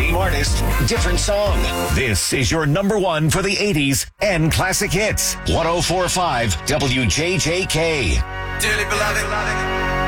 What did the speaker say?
Same artist, different song. This is your number one for the 80s and classic hits. 104.5 WJJK. Dearly beloved.